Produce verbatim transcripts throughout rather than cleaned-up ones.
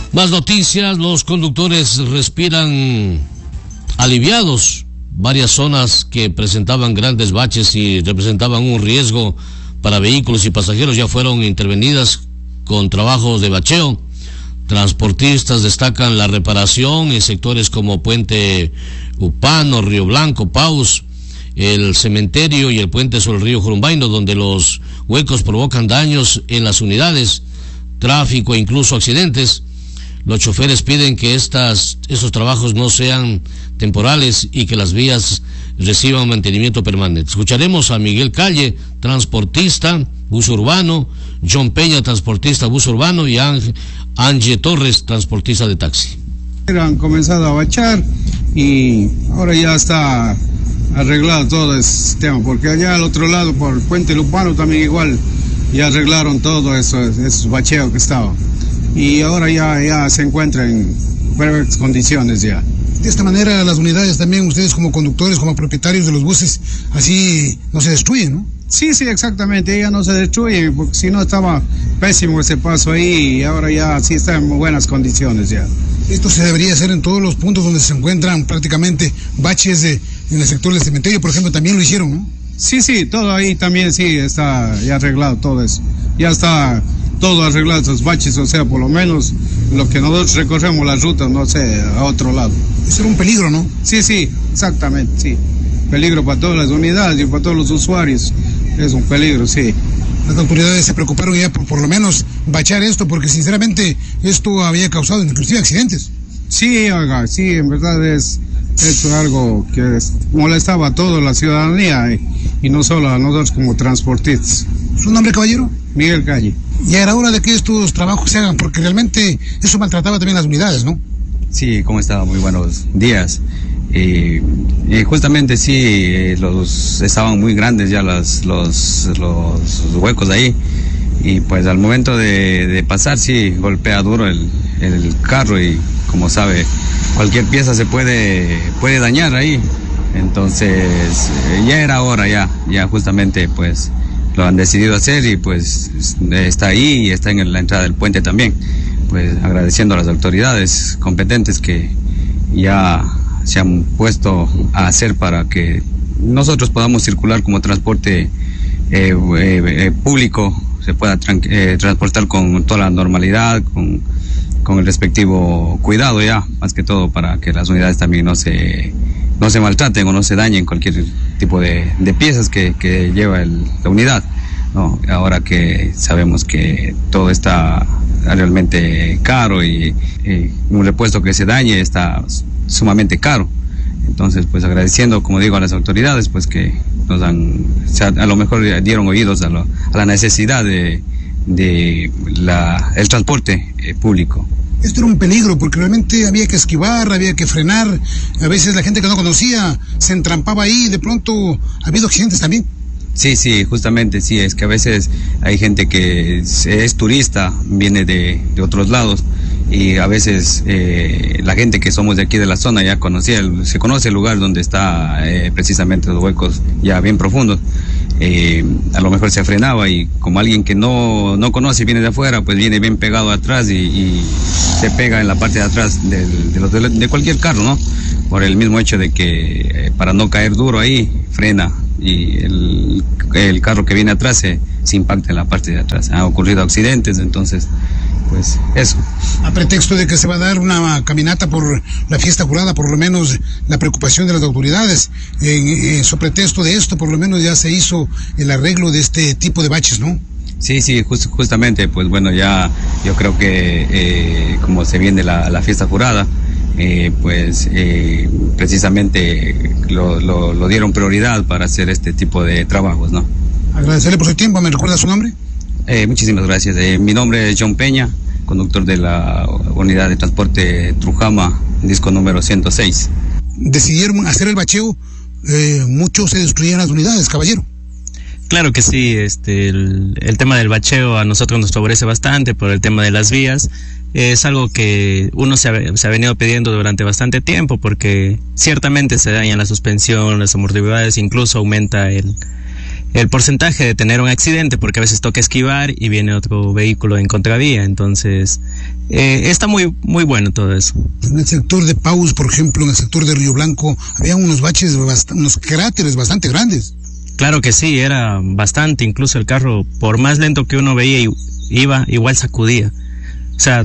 Más noticias, los conductores respiran aliviados. Varias zonas que presentaban grandes baches y representaban un riesgo para vehículos y pasajeros ya fueron intervenidas con trabajos de bacheo. Transportistas destacan la reparación en sectores como Puente Upano, Río Blanco, Paus, el cementerio y el puente sobre el río Jurumbaino, donde los huecos provocan daños en las unidades, tráfico e incluso accidentes. Los choferes piden que estas, estos trabajos no sean temporales y que las vías reciban mantenimiento permanente. Escucharemos a Miguel Calle, transportista, bus urbano, John Peña, transportista, bus urbano, y Angie Torres, transportista de taxi. Han comenzado a bachar y ahora ya está arreglado todo ese tema, porque allá al otro lado, por el puente Lupano, también igual, ya arreglaron todo eso, esos bacheos que estaban. Y ahora ya, ya se encuentra en perfectas condiciones ya. De esta manera las unidades también, ustedes como conductores, como propietarios de los buses, así no se destruyen, ¿no? Sí, sí, exactamente, ya no se destruyen, porque si no estaba pésimo ese paso ahí y ahora ya sí está en muy buenas condiciones ya. Esto se debería hacer en todos los puntos donde se encuentran prácticamente baches de, en el sector del cementerio, por ejemplo, también lo hicieron, ¿no? Sí, sí, todo ahí también sí está ya arreglado todo eso. Ya está todo arreglado, esos baches, o sea, por lo menos lo que nosotros recorremos la ruta, no sé, a otro lado. Eso era un peligro, ¿no? Sí, sí, exactamente, sí. Peligro para todas las unidades y para todos los usuarios. Es un peligro, sí. Las autoridades se preocuparon ya por por lo menos bachar esto, porque sinceramente esto había causado inclusive accidentes. Sí, oiga, sí, en verdad es esto algo que es, molestaba a toda la ciudadanía y, y no solo a nosotros como transportistas. ¿Su nombre, caballero? Miguel Calle. Ya era hora de que estos trabajos se hagan, porque realmente eso maltrataba también las unidades, ¿no? Sí, ¿cómo está? Muy buenos días. Y, y justamente sí, eh, los estaban muy grandes ya los, los, los huecos ahí, y pues al momento de, de pasar sí golpea duro el, el carro, y como sabe, cualquier pieza se puede, puede dañar ahí. Entonces eh, ya era hora, ya, ya justamente pues lo han decidido hacer, y pues está ahí y está en la entrada del puente también. Pues agradeciendo a las autoridades competentes que ya se han puesto a hacer para que nosotros podamos circular como transporte eh, eh, eh, público, se pueda eh, transportar con toda la normalidad, con, con el respectivo cuidado ya, más que todo para que las unidades también no se, no se maltraten o no se dañen cualquier tipo de, de piezas que, que lleva el, la unidad, ¿no? Ahora que sabemos que todo está realmente caro y, y un repuesto que se dañe está sumamente caro. Entonces pues agradeciendo, como digo, a las autoridades pues que nos han, o sea, a lo mejor dieron oídos a, lo, a la necesidad de, de la, el transporte eh, público. Esto era un peligro porque realmente había que esquivar, había que frenar. A veces la gente que no conocía se entrampaba ahí y de pronto ha habido accidentes también. Sí, sí, justamente sí, es que a veces hay gente que es, es turista, viene de, de otros lados, y a veces eh, la gente que somos de aquí de la zona ya conocía, el, se conoce el lugar donde está eh, precisamente los huecos ya bien profundos. Eh, a lo mejor se frenaba, y como alguien que no, no conoce, viene de afuera, pues viene bien pegado atrás y, y se pega en la parte de atrás del, de, los, de, de cualquier carro, ¿no? Por el mismo hecho de que eh, para no caer duro ahí, frena, y el, el carro que viene atrás se, se impacta en la parte de atrás. Han ocurrido accidentes, entonces pues eso. A pretexto de que se va a dar una caminata por la fiesta jurada, por lo menos la preocupación de las autoridades, en, en su pretexto de esto, por lo menos ya se hizo el arreglo de este tipo de baches, ¿no? Sí, sí, just, justamente, pues bueno, ya yo creo que eh, como se viene la, la fiesta jurada, eh, pues eh, precisamente lo, lo, lo dieron prioridad para hacer este tipo de trabajos, ¿no? Agradecerle por su tiempo. ¿Me recuerda su nombre? Eh, muchísimas gracias. Eh, mi nombre es John Peña, conductor de la unidad de transporte Trujama, disco número ciento seis. Decidieron hacer el bacheo, eh, muchos se destruían las unidades, caballero. Claro que sí, este, el, el tema del bacheo a nosotros nos favorece bastante por el tema de las vías. Es algo que uno se ha, se ha venido pidiendo durante bastante tiempo, porque ciertamente se daña la suspensión, las amortiguadores, incluso aumenta el, el porcentaje de tener un accidente, porque a veces toca esquivar y viene otro vehículo en contravía. Entonces eh, está muy muy bueno todo eso. En el sector de Paus, por ejemplo, en el sector de Río Blanco, había unos baches, bast- unos cráteres bastante grandes. Claro que sí, era bastante, incluso el carro, por más lento que uno veía, iba, igual sacudía. O sea,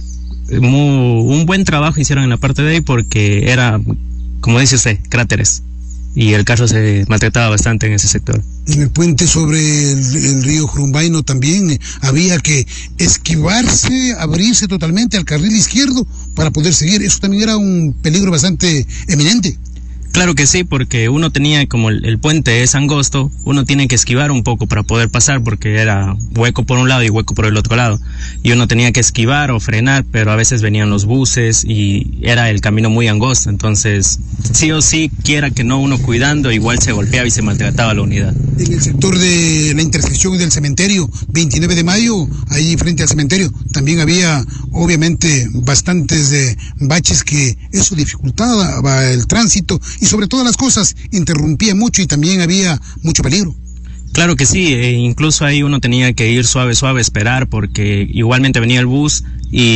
muy, un buen trabajo hicieron en la parte de ahí porque era, como dice usted, cráteres. Y el carro se maltrataba bastante en ese sector. En el puente sobre el, el río Jurumbaino también eh, había que esquivarse, abrirse totalmente al carril izquierdo para poder seguir. Eso también era un peligro bastante eminente. Claro que sí, porque uno tenía, como el, el puente es angosto, uno tiene que esquivar un poco para poder pasar, porque era hueco por un lado y hueco por el otro lado. Y uno tenía que esquivar o frenar, pero a veces venían los buses y era el camino muy angosto. Entonces, sí o sí, quiera que no, uno cuidando, igual se golpeaba y se maltrataba la unidad. En el sector de la intersección del cementerio, veintinueve de mayo, ahí frente al cementerio, también había, obviamente, bastantes eh, baches que eso dificultaba el tránsito y sobre todas las cosas interrumpía mucho y también había mucho peligro. Claro que sí, e incluso ahí uno tenía que ir suave, suave, esperar, porque igualmente venía el bus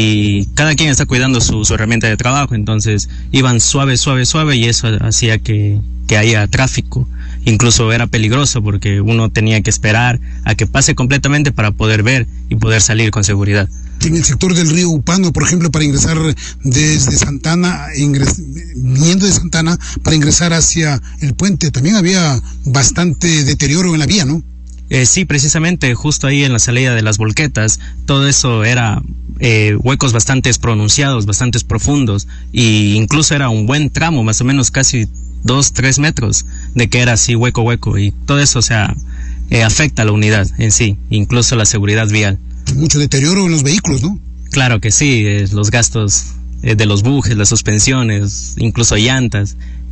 y cada quien está cuidando su, su herramienta de trabajo, entonces iban suave, suave, suave y eso hacía que, que haya tráfico. Incluso era peligroso porque uno tenía que esperar a que pase completamente para poder ver y poder salir con seguridad. En el sector del río Upano, por ejemplo, para ingresar desde Santana, ingres, viniendo de Santana, para ingresar hacia el puente, también había bastante deterioro en la vía, ¿no? Eh, sí, precisamente, justo ahí en la salida de las volquetas, todo eso era eh, huecos bastante pronunciados, bastante profundos, y incluso era un buen tramo, más o menos casi dos, tres metros, de que era así hueco, hueco, y todo eso, o sea, eh, afecta a la unidad en sí, incluso la seguridad vial. Mucho deterioro en los vehículos, ¿no? Claro que sí, eh, los gastos eh, de los bujes, las suspensiones, incluso llantas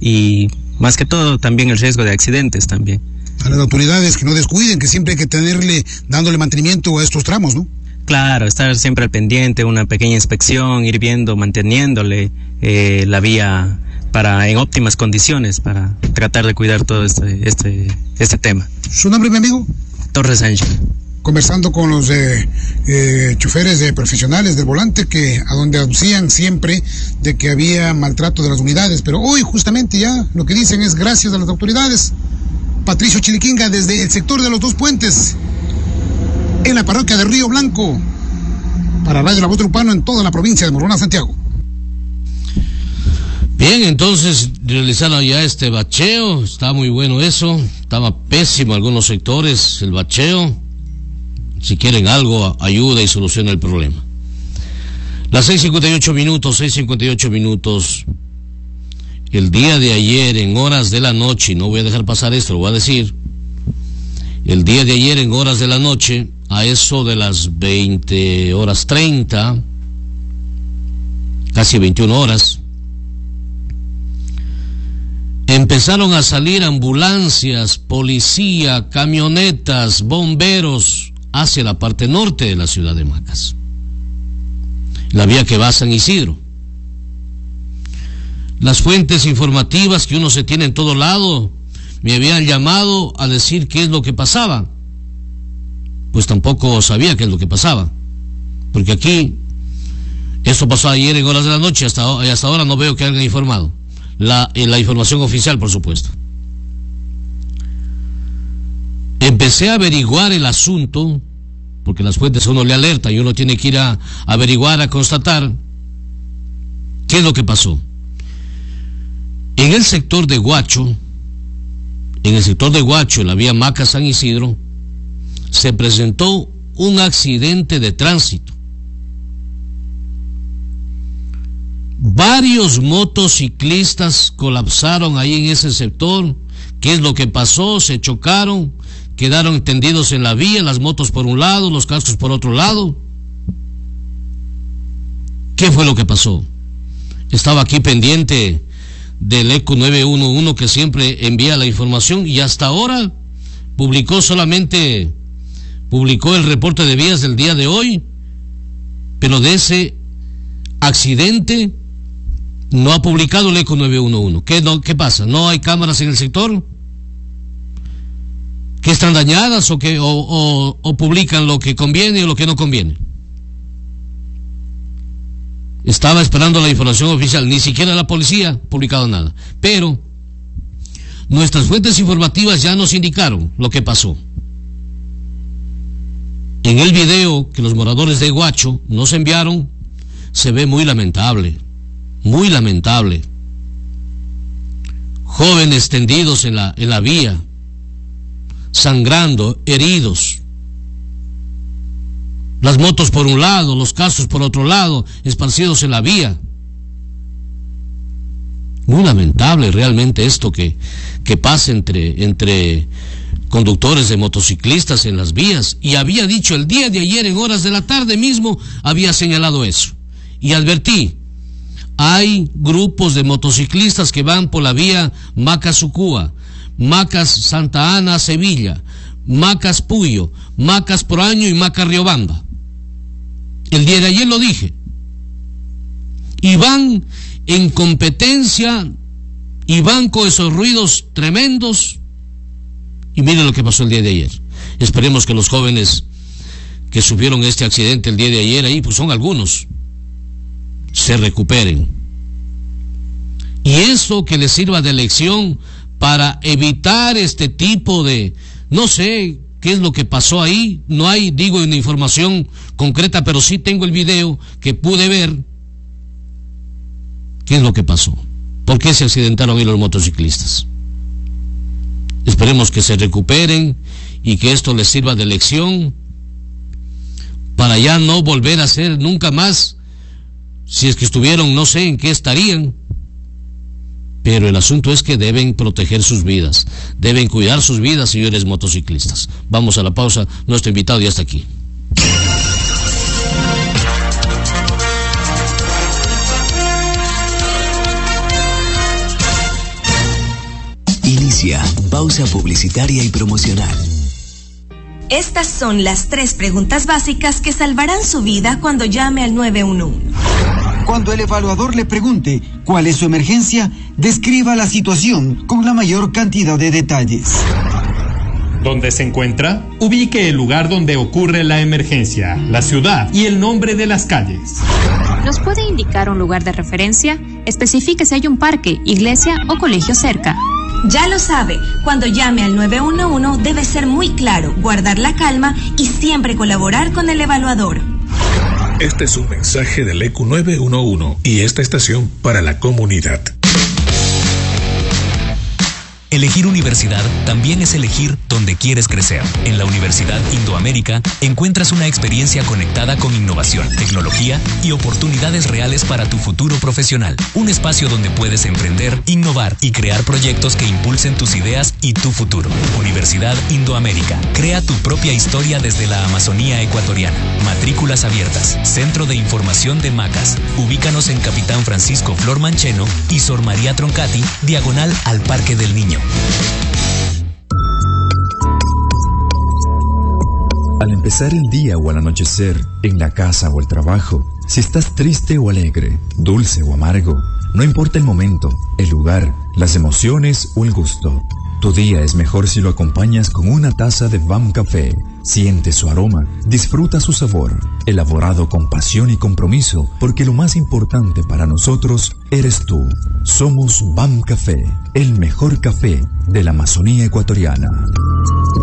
y más que todo también el riesgo de accidentes también. A las autoridades que no descuiden, que siempre hay que tenerle, dándole mantenimiento a estos tramos, ¿no? Claro, estar siempre al pendiente, una pequeña inspección, ir viendo, manteniéndole eh, la vía para en óptimas condiciones para tratar de cuidar todo este este este tema. ¿Su nombre, mi amigo? Torres Sánchez. Conversando con los eh, eh, choferes de profesionales del volante que a donde aducían siempre de que había maltrato de las unidades, pero hoy justamente ya lo que dicen es gracias a las autoridades. Patricio Chiliquinga desde el sector de los Dos Puentes en la parroquia de Río Blanco para Radio La Voz del Upano en toda la provincia de Morona, Santiago. Bien, entonces realizaron ya este bacheo, está muy bueno eso, estaba pésimo en algunos sectores el bacheo. Si quieren algo, ayuda y soluciona el problema. Las seis cincuenta y ocho minutos, seis cincuenta y ocho minutos. El día de ayer, en horas de la noche, y no voy a dejar pasar esto, lo voy a decir. El día de ayer, en horas de la noche, a eso de las veinte horas treinta, casi veintiuna horas, empezaron a salir ambulancias, policía, camionetas, bomberos, hacia la parte norte de la ciudad de Macas, la vía que va a San Isidro. Las fuentes informativas que uno se tiene en todo lado me habían llamado a decir qué es lo que pasaba, pues tampoco sabía qué es lo que pasaba, porque aquí esto pasó ayer en horas de la noche, hasta, hasta ahora no veo que alguien informado, la, la información oficial, por supuesto. Empecé a averiguar el asunto, porque las fuentes a uno le alertan y uno tiene que ir a averiguar, a constatar qué es lo que pasó. En el sector de Guacho, en el sector de Guacho, en la vía Macas San Isidro, se presentó un accidente de tránsito. Varios motociclistas colapsaron ahí en ese sector. ¿Qué es lo que pasó? Se chocaron, quedaron tendidos en la vía, las motos por un lado, los cascos por otro lado. ¿Qué fue lo que pasó? Estaba aquí pendiente del ECO nueve uno uno que siempre envía la información y hasta ahora publicó solamente, publicó el reporte de vías del día de hoy, pero de ese accidente no ha publicado el ECO nueve uno uno. ¿Qué, no, ¿Qué pasa? ¿No hay cámaras en el sector? ¿Que están dañadas o, que, o, o, o publican lo que conviene o lo que no conviene? Estaba esperando la información oficial, ni siquiera la policía ha publicado nada. Pero nuestras fuentes informativas ya nos indicaron lo que pasó. En el video que los moradores de Guacho nos enviaron, se ve muy lamentable, muy lamentable. Jóvenes tendidos en la, en la vía, sangrando, heridos. Las motos por un lado, los carros por otro lado, esparcidos en la vía. Muy lamentable realmente esto que, que pasa entre, entre conductores de motociclistas en las vías. Y había dicho el día de ayer, en horas de la tarde mismo, había señalado eso. Y advertí, hay grupos de motociclistas que van por la vía Macas-Ucúa, Macas-Santa Ana-Sevilla, Macas-Puyo, Macas-Proaño y Macas-Riobamba. El día de ayer lo dije. Y van en competencia y van con esos ruidos tremendos. Y miren lo que pasó el día de ayer. Esperemos que los jóvenes que sufrieron este accidente el día de ayer, ahí pues son algunos, se recuperen. Y eso que les sirva de lección para evitar este tipo de, no sé qué es lo que pasó ahí, no hay, digo, una información concreta, pero sí tengo el video que pude ver qué es lo que pasó, por qué se accidentaron ahí los motociclistas. Esperemos que se recuperen y que esto les sirva de lección para ya no volver a hacer nunca más. Si es que estuvieron, no sé en qué estarían, pero el asunto es que deben proteger sus vidas, deben cuidar sus vidas, señores motociclistas. Vamos a la pausa, nuestro invitado ya está aquí. Inicia pausa publicitaria y promocional. Estas son las tres preguntas básicas que salvarán su vida cuando llame al nueve uno uno. Cuando el evaluador le pregunte cuál es su emergencia, describa la situación con la mayor cantidad de detalles. ¿Dónde se encuentra? Ubique el lugar donde ocurre la emergencia, la ciudad y el nombre de las calles. ¿Nos puede indicar un lugar de referencia? Especifique si hay un parque, iglesia o colegio cerca. Ya lo sabe, cuando llame al nueve uno uno debe ser muy claro, guardar la calma y siempre colaborar con el evaluador. Este es un mensaje del E Q nueve uno uno y esta estación para la comunidad. Elegir universidad también es elegir dónde quieres crecer. En la Universidad Indoamérica encuentras una experiencia conectada con innovación, tecnología y oportunidades reales para tu futuro profesional. Un espacio donde puedes emprender, innovar y crear proyectos que impulsen tus ideas y tu futuro. Universidad Indoamérica. Crea tu propia historia desde la Amazonía ecuatoriana. Matrículas abiertas. Centro de Información de Macas. Ubícanos en Capitán Francisco Flor Mancheno y Sor María Troncati, diagonal al Parque del Niño. Al empezar el día o al anochecer, en la casa o el trabajo, si estás triste o alegre, dulce o amargo, no importa el momento, el lugar, las emociones o el gusto. Tu día es mejor si lo acompañas con una taza de B A M Café. Siente su aroma, disfruta su sabor, elaborado con pasión y compromiso, porque lo más importante para nosotros eres tú. Somos B A M Café, el mejor café de la Amazonía ecuatoriana.